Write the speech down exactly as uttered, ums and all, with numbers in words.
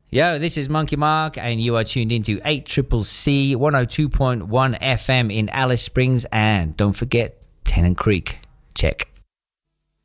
Yo, this is Monkey Mark, and you are tuned into eight C C C one oh two point one F M in Alice Springs, and don't forget Tennant Creek. Check.